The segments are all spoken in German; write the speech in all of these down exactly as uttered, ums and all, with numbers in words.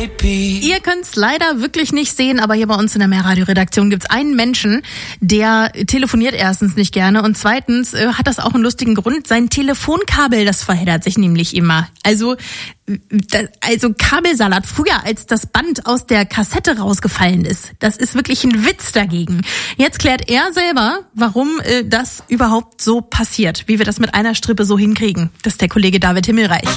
Ihr könnt es leider wirklich nicht sehen, aber hier bei uns in der Mehrradio-Redaktion gibt es einen Menschen, der telefoniert erstens nicht gerne und zweitens äh, hat das auch einen lustigen Grund. Sein Telefonkabel, das verheddert sich nämlich immer. Also, das, also Kabelsalat, früher als das Band aus der Kassette rausgefallen ist, das ist wirklich ein Witz dagegen. Jetzt klärt er selber, warum äh, das überhaupt so passiert, wie wir das mit einer Strippe so hinkriegen. Das ist der Kollege David Himmelreich.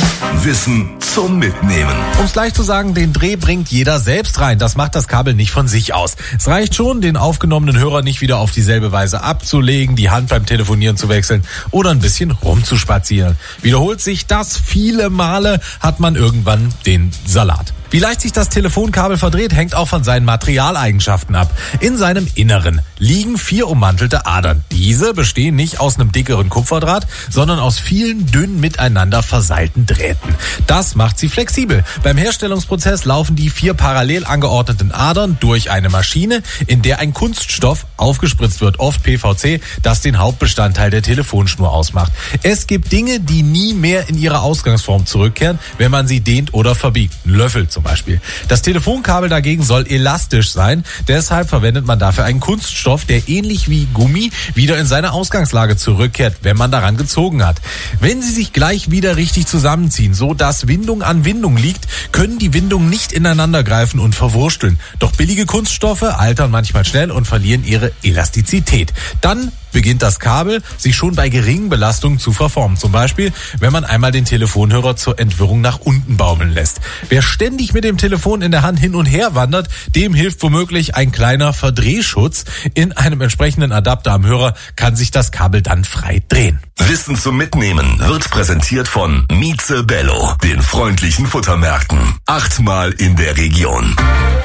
Wissen zum Mitnehmen. Um es gleich zu sagen, den Dreh bringt jeder selbst rein. Das macht das Kabel nicht von sich aus. Es reicht schon, den aufgenommenen Hörer nicht wieder auf dieselbe Weise abzulegen, die Hand beim Telefonieren zu wechseln oder ein bisschen rumzuspazieren. Wiederholt sich das viele Male, hat man irgendwann den Salat. Wie leicht sich das Telefonkabel verdreht, hängt auch von seinen Materialeigenschaften ab. In seinem Inneren liegen vier ummantelte Adern. Diese bestehen nicht aus einem dickeren Kupferdraht, sondern aus vielen dünn miteinander verseilten Drähten. Das macht sie flexibel. Beim Herstellungsprozess laufen die vier parallel angeordneten Adern durch eine Maschine, in der ein Kunststoff aufgespritzt wird, oft P V C, das den Hauptbestandteil der Telefonschnur ausmacht. Es gibt Dinge, die nie mehr in ihre Ausgangsform zurückkehren, wenn man sie dehnt oder verbiegt. Ein Löffel zum Beispiel. Das Telefonkabel dagegen soll elastisch sein, deshalb verwendet man dafür einen Kunststoff, der ähnlich wie Gummi wieder in seine Ausgangslage zurückkehrt, wenn man daran gezogen hat. Wenn sie sich gleich wieder richtig zusammenziehen, so dass Windung an Windung liegt, können die Windungen nicht ineinander greifen und verwursteln. Doch billige Kunststoffe altern manchmal schnell und verlieren ihre Elastizität. Dann beginnt das Kabel sich schon bei geringen Belastungen zu verformen. Zum Beispiel, wenn man einmal den Telefonhörer zur Entwirrung nach unten baumeln lässt. Wer ständig mit dem Telefon in der Hand hin und her wandert, dem hilft womöglich ein kleiner Verdrehschutz. In einem entsprechenden Adapter am Hörer kann sich das Kabel dann frei drehen. Wissen zum Mitnehmen wird präsentiert von Mieze Bello, den freundlichen Futtermärkten. Achtmal in der Region.